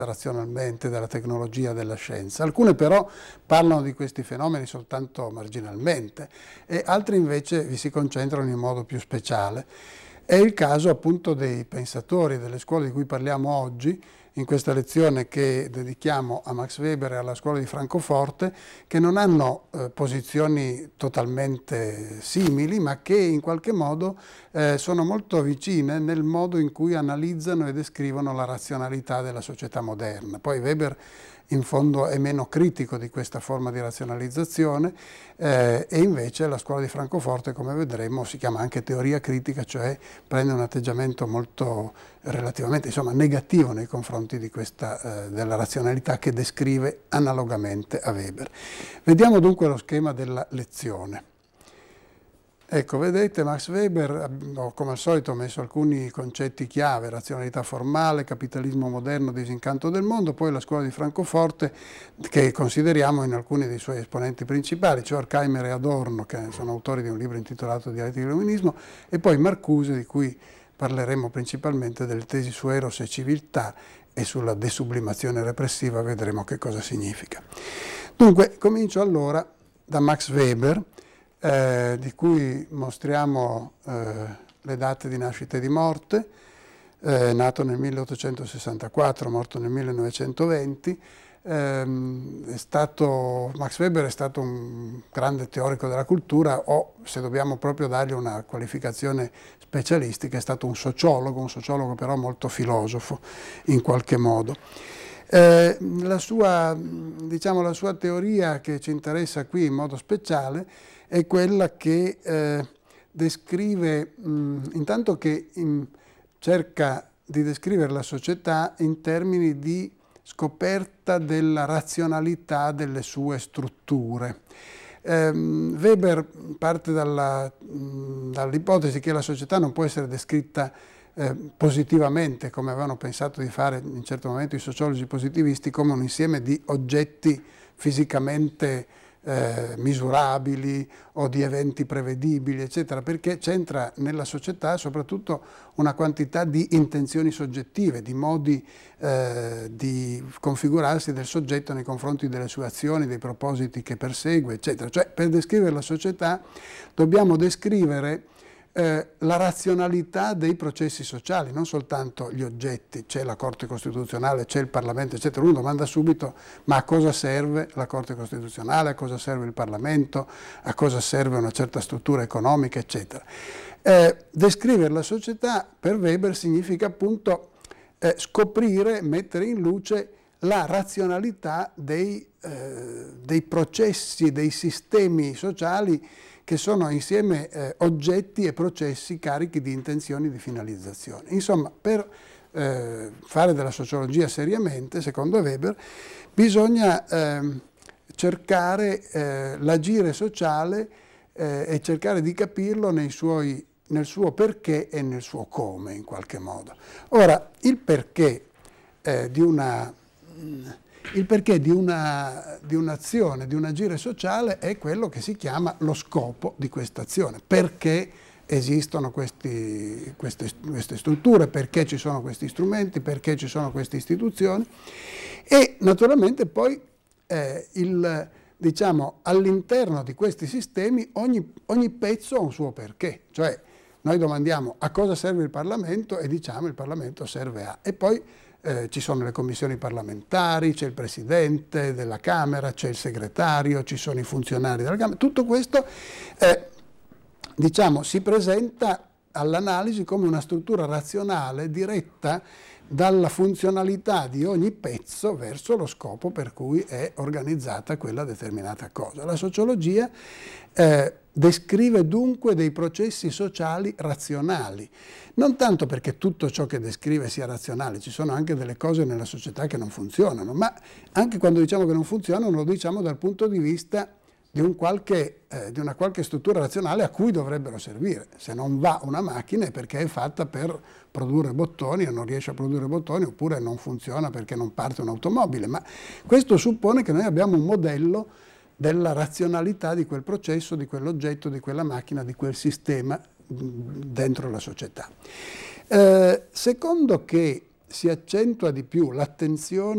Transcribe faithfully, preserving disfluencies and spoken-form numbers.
razionalmente della tecnologia, della scienza. Alcune però parlano di questi fenomeni soltanto marginalmente e altre invece vi si concentrano in modo più speciale. È il caso appunto dei pensatori delle scuole di cui parliamo oggi, in questa lezione che dedichiamo a Max Weber e alla scuola di Francoforte, che non hanno eh, posizioni totalmente simili, ma che in qualche modo eh, sono molto vicine nel modo in cui analizzano e descrivono la razionalità della società moderna. Poi Weber in fondo è meno critico di questa forma di razionalizzazione eh, e invece la scuola di Francoforte, come vedremo, si chiama anche teoria critica, cioè prende un atteggiamento molto relativamente insomma, negativo nei confronti di questa, eh, della razionalità che descrive analogamente a Weber. Vediamo dunque lo schema della lezione. Ecco, vedete, Max Weber, ho, come al solito, ho messo alcuni concetti chiave: razionalità formale, capitalismo moderno, disincanto del mondo, poi la scuola di Francoforte, che consideriamo in alcuni dei suoi esponenti principali, cioè Horkheimer e Adorno, che sono autori di un libro intitolato Dialettica dell'illuminismo, e poi Marcuse, di cui parleremo principalmente delle tesi su Eros e civiltà e sulla desublimazione repressiva, vedremo che cosa significa. Dunque, comincio allora da Max Weber, Eh, di cui mostriamo eh, le date di nascita e di morte, eh, nato nel milleottocentosessantaquattro, morto nel millenovecentoventi. Eh, è stato, Max Weber è stato un grande teorico della cultura, o se dobbiamo proprio dargli una qualificazione specialistica, è stato un sociologo, un sociologo però molto filosofo in qualche modo. Eh, la sua, diciamo, la sua teoria che ci interessa qui in modo speciale è quella che eh, descrive, mh, intanto che in, cerca di descrivere la società in termini di scoperta della razionalità delle sue strutture. Eh, Weber parte dalla, mh, dall'ipotesi che la società non può essere descritta eh, positivamente, come avevano pensato di fare in un certo momento i sociologi positivisti, come un insieme di oggetti fisicamente Eh, misurabili o di eventi prevedibili, eccetera, perché c'entra nella società soprattutto una quantità di intenzioni soggettive, di modi eh, di configurarsi del soggetto nei confronti delle sue azioni, dei propositi che persegue, eccetera. Cioè, per descrivere la società dobbiamo descrivere Eh, la razionalità dei processi sociali, non soltanto gli oggetti. C'è la Corte Costituzionale, c'è il Parlamento, eccetera. Uno domanda subito: ma a cosa serve la Corte Costituzionale, a cosa serve il Parlamento, a cosa serve una certa struttura economica, eccetera. Eh, descrivere la società per Weber significa appunto eh, scoprire, mettere in luce la razionalità dei, eh, dei processi, dei sistemi sociali che sono insieme eh, oggetti e processi carichi di intenzioni di finalizzazione. Insomma, per eh, fare della sociologia seriamente, secondo Weber, bisogna eh, cercare eh, l'agire sociale eh, e cercare di capirlo nei suoi, nel suo perché e nel suo come, in qualche modo. Ora, il perché eh, di una... Il perché di, una, di un'azione, di un agire sociale è quello che si chiama lo scopo di questa azione. Perché esistono questi, queste, queste strutture, perché ci sono questi strumenti, perché ci sono queste istituzioni e naturalmente poi eh, il, diciamo, all'interno di questi sistemi ogni, ogni pezzo ha un suo perché. Cioè noi domandiamo a cosa serve il Parlamento e diciamo il Parlamento serve a... E poi Eh, ci sono le commissioni parlamentari, c'è il presidente della Camera, c'è il segretario, ci sono i funzionari della Camera. Tutto questo eh, diciamo, si presenta all'analisi come una struttura razionale diretta dalla funzionalità di ogni pezzo verso lo scopo per cui è organizzata quella determinata cosa. La sociologia eh, descrive dunque dei processi sociali razionali, non tanto perché tutto ciò che descrive sia razionale, ci sono anche delle cose nella società che non funzionano, ma anche quando diciamo che non funzionano lo diciamo dal punto di vista di, un qualche, eh, di una qualche struttura razionale a cui dovrebbero servire. Se non va una macchina è perché è fatta per produrre bottoni e non riesce a produrre bottoni, oppure non funziona perché non parte un'automobile, ma questo suppone che noi abbiamo un modello della razionalità di quel processo, di quell'oggetto, di quella macchina, di quel sistema dentro la società. Eh, secondo che si accentua di più l'attenzione